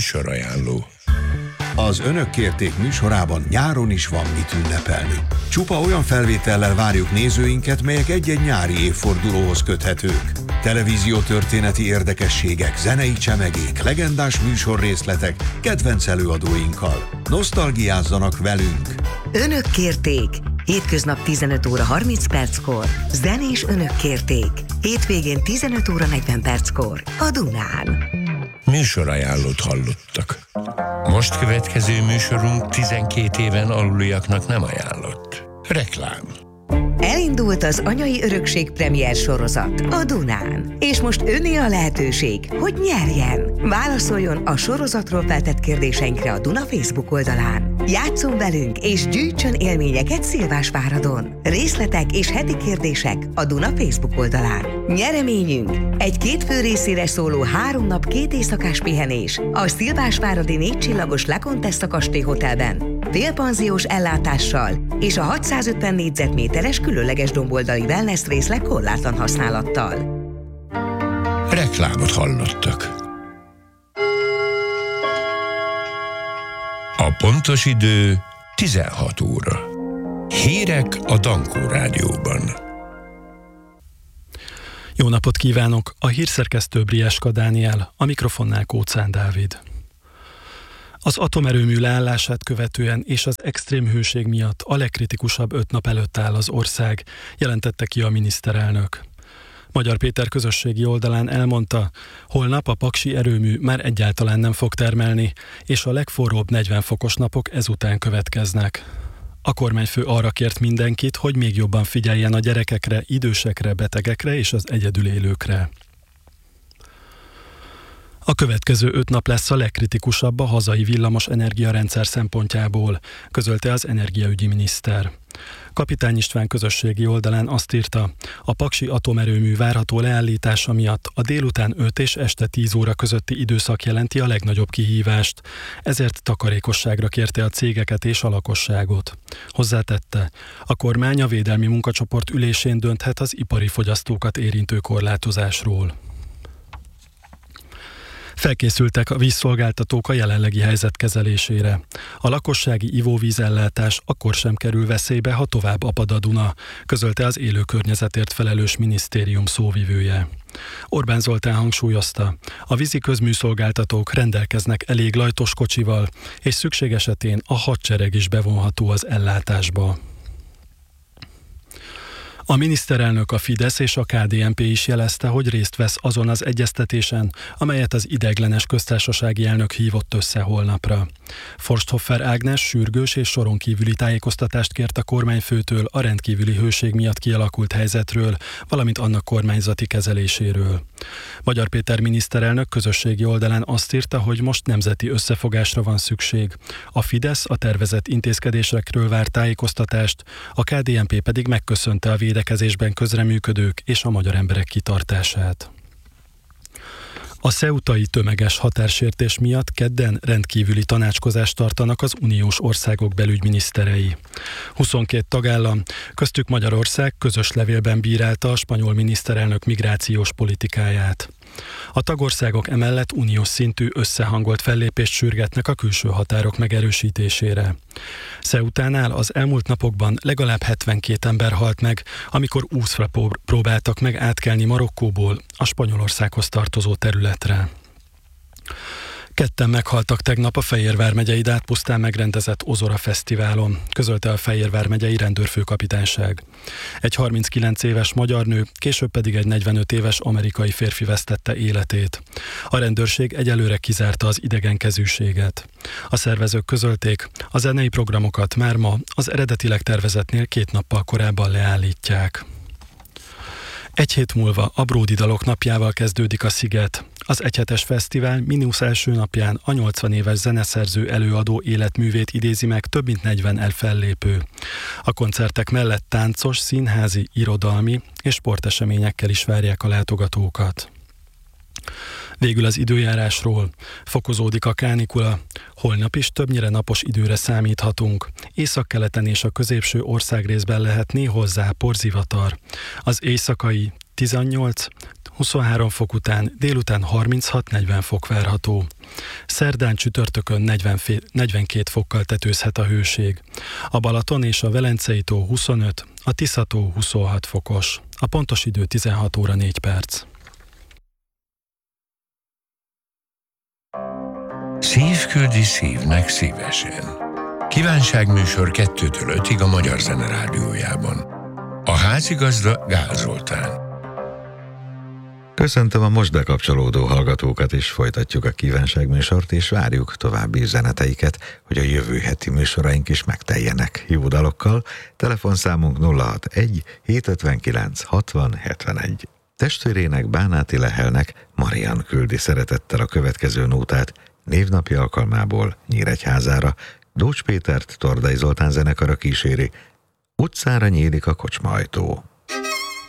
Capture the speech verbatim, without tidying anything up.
Műsorajánló. Az Önök kérték műsorában nyáron is van mit ünnepelni. Csupa olyan felvétellel várjuk nézőinket, melyek egy-egy nyári évfordulóhoz köthetők. Televíziótörténeti érdekességek, zenei csemegék, legendás műsorrészletek, kedvenc előadóinkkal. Nosztalgiázzanak velünk! Önök kérték! Hétköznap tizenöt óra harminc perckor. Zenés Önök kérték. Hétvégén tizenöt óra negyven perckor. A Dunán. Műsorajánlót hallottak. Most következő műsorunk tizenkét éven aluliaknak nem ajánlott. Reklám. Elindult az Anyai Örökség premier sorozat a Dunán. És most önné a lehetőség, hogy nyerjen. Válaszoljon a sorozatról feltett kérdéseinkre a Duna Facebook oldalán. Játsszon velünk és gyűjtsön élményeket Szilvásváradon. Részletek és heti kérdések a Duna Facebook oldalán. Nyereményünk egy két fő részére szóló három nap két éjszakás pihenés a Szilvásváradi négy csillagos La Contessa kastély hotelben. Félpanziós ellátással és a hatszázötven négyzetméteres különleges domboldali wellness részleg korlátlan használattal. Reklámot hallottak. A pontos idő tizenhat óra. Hírek a Dankó Rádióban. Jó napot kívánok! A hírszerkesztő Brieska Dániel, a mikrofonnál Kóczán Dávid. Az atomerőmű leállását követően és az extrém hőség miatt a legkritikusabb öt nap előtt áll az ország, jelentette ki a miniszterelnök. Magyar Péter közösségi oldalán elmondta, holnap a paksi erőmű már egyáltalán nem fog termelni, és a legforróbb negyven fokos napok ezután következnek. A kormányfő arra kért mindenkit, hogy még jobban figyeljen a gyerekekre, idősekre, betegekre és az egyedül élőkre. A következő öt nap lesz a legkritikusabb a hazai villamos energiarendszer szempontjából, közölte az energiaügyi miniszter. Kapitány István közösségi oldalán azt írta, a paksi atomerőmű várható leállítása miatt a délután öt és este tíz óra közötti időszak jelenti a legnagyobb kihívást, ezért takarékosságra kérte a cégeket és a lakosságot. Hozzátette, a kormány a védelmi munkacsoport ülésén dönthet az ipari fogyasztókat érintő korlátozásról. Felkészültek a vízszolgáltatók a jelenlegi helyzet kezelésére. A lakossági ivóvízellátás akkor sem kerül veszélybe, ha tovább apad a Duna, közölte az élő környezetért felelős minisztérium szóvivője. Orbán Zoltán hangsúlyozta, a vízi közműszolgáltatók rendelkeznek elég lajtos kocsival, és szükség esetén a hadsereg is bevonható az ellátásba. A miniszterelnök, a Fidesz és a ká dé en pé is jelezte, hogy részt vesz azon az egyeztetésen, amelyet az ideiglenes köztársasági elnök hívott össze holnapra. Forsthoffer Ágnes sürgős és soron kívüli tájékoztatást kért a kormányfőtől a rendkívüli hőség miatt kialakult helyzetről, valamint annak kormányzati kezeléséről. Magyar Péter miniszterelnök közösségi oldalán azt írta, hogy most nemzeti összefogásra van szükség. A Fidesz a tervezett intézkedésekről vár tájékoztatást, a ká dé en pé pedig megköszönte a védekezésben közreműködők és a magyar emberek kitartását. A ceutai tömeges határsértés miatt kedden rendkívüli tanácskozást tartanak az uniós országok belügyminiszterei. huszonkét tagállam, köztük Magyarország közös levélben bírálta a spanyol miniszterelnök migrációs politikáját. A tagországok emellett uniós szintű összehangolt fellépést sürgetnek a külső határok megerősítésére. Ceutánál az elmúlt napokban legalább hetvenkét ember halt meg, amikor úszra próbáltak meg átkelni Marokkóból a Spanyolországhoz tartozó területre. Ketten meghaltak tegnap a Fejérvár megyei Dátpusztán megrendezett Ozora Fesztiválon, közölte a Fejérvár megyei rendőrfőkapitányság. Egy harminckilenc éves magyar nő, később pedig egy negyvenöt éves amerikai férfi vesztette életét. A rendőrség egyelőre kizárta az idegenkezűséget. A szervezők közölték, a zenei programokat már ma az eredetileg tervezettnél két nappal korábban leállítják. Egy hét múlva a Bródi Dalok napjával kezdődik a Sziget. Az egyhetes fesztivál mínusz első napján a nyolcvan éves zeneszerző előadó életművét idézi meg több mint negyven elfellépő. A koncertek mellett táncos, színházi, irodalmi és sporteseményekkel is várják a látogatókat. Végül az időjárásról. Fokozódik a kánikula. Holnap is többnyire napos időre számíthatunk. Északkeleten és a középső országrészben lehet néhol zápor, zivatar. Az éjszakai tizennyolc huszonhárom fok után délután harminchat-negyven fok várható. Szerdán csütörtökön negyven, negyvenkét fokkal tetőzhet a hőség. A Balaton és a Velencei tó huszonöt, a Tisza tó huszonhat fokos. A pontos idő tizenhat óra négy perc. Szív küldi szívnek szívesen. Kívánságműsor kettőtől ötig a Magyar Zene Rádiójában. A házigazda Gál Zoltán. Köszöntöm a most bekapcsolódó hallgatókat, és folytatjuk a kívánságműsort, és várjuk további üzeneteiket, hogy a jövő heti műsoraink is megteljenek jó dalokkal. Telefonszámunk nulla hatvanegy hétszázötvenkilenc hatvan hetvenegy. Testvérének, Bánáti Lehelnek Marian küldi szeretettel a következő nótát névnapja alkalmából Nyíregyházára. Dócs Pétert Tordai Zoltán zenekara kíséri. Utcára nyílik a kocsmaajtó.